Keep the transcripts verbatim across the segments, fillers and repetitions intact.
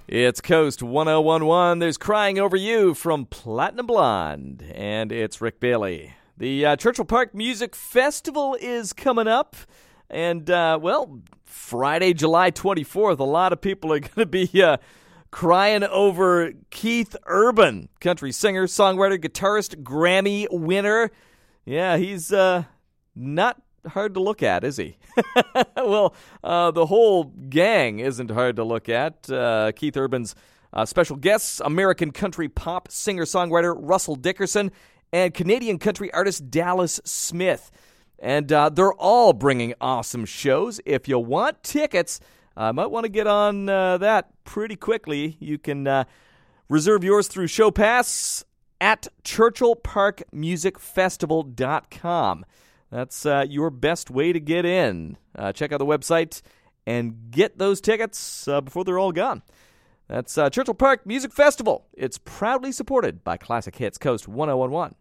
It's Coast one oh one one. There's Crying Over You from Platinum Blonde. And it's Rick Bailey. The uh, Churchill Park Music Festival is coming up. And, uh, well, Friday, July twenty-fourth, a lot of people are going to be uh, crying over Keith Urban, country singer, songwriter, guitarist, Grammy winner. Yeah, he's uh, not hard to look at, is he? Well, uh, the whole gang isn't hard to look at. Uh, Keith Urban's uh, special guests, American country pop singer-songwriter Russell Dickerson and Canadian country artist Dallas Smith. And uh, they're all bringing awesome shows. If you want tickets, I uh, might want to get on uh, that pretty quickly. You can uh, reserve yours through Show Pass at churchill park music festival dot com. That's uh, your best way to get in. Uh, check out the website and get those tickets uh, before they're all gone. That's uh, Churchill Park Music Festival. It's proudly supported by Classic Hits Coast one oh one one.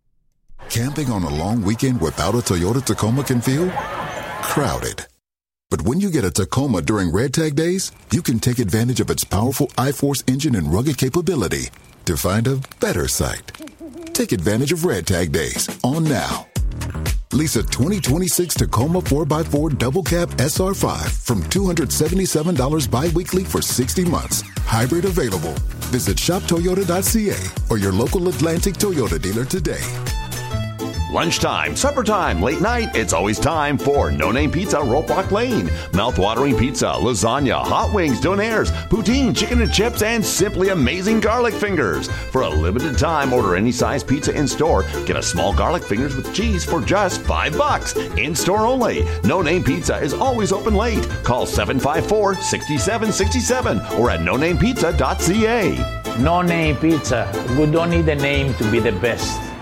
Camping on a long weekend without a Toyota Tacoma can feel crowded. But when you get a Tacoma during Red Tag Days, you can take advantage of its powerful I-Force engine and rugged capability to find a better site. Take advantage of Red Tag Days on now. Lease a twenty twenty-six Tacoma four by four Double Cab S R five from two hundred seventy-seven dollars bi-weekly for sixty months. Hybrid available. Visit shop toyota dot c a or your local Atlantic Toyota dealer today. Lunchtime, supper time, late night, it's always time for No Name Pizza, Rope Walk Lane. Mouth-watering pizza, lasagna, hot wings, donaires, poutine, chicken and chips, and simply amazing garlic fingers. For a limited time, order any size pizza in-store. Get a small garlic fingers with cheese for just five bucks. In-store only. No Name Pizza is always open late. Call seven five four, six seven six seven or at no name pizza dot c a. No Name Pizza. We don't need a name to be the best.